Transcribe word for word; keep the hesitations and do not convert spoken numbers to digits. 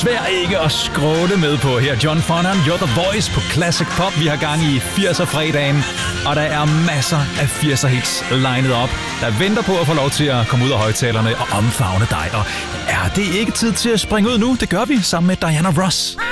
Svær ikke at skråle med på her. John Fonan, You're the Voice på Classic Pop. Vi har gang i firser-fredagen, og der er masser af firser-hits lined op, der venter på at få lov til at komme ud af højtalerne og omfavne dig. Og er det ikke tid til at springe ud nu? Det gør vi sammen med Diana Ross.